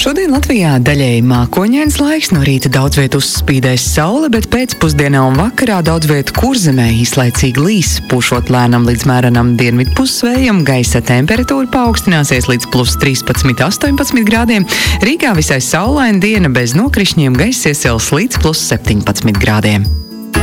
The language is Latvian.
Šodien Latvijā daļēji mākoņains laiks, no rīta daudz viet uzspīdēs saule, bet pēcpusdienā un vakarā daudz viet kurzemē īslaicīgi līs, pušot lēnam līdz mērenam dienvidu pusvējam, gaisa temperatūra paaugstināsies līdz plus 13–18 grādiem, Rīgā visai saulaina diena bez nokrišņiem, gaiss iesils līdz plus 17 grādiem.